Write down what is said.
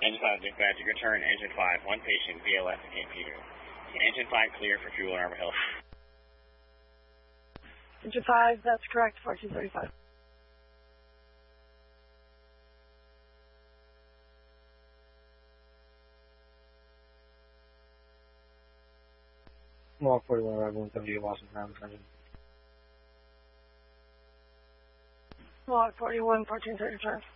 Engine 5 dispatch, return Engine 5, one patient, VLS at St. Peter. Engine 5 clear for fuel in Arbor Hill. Engine 5, that's correct, 1435. Walk 41, arrival 178, Boston, ground engine. Walk 41, 1435.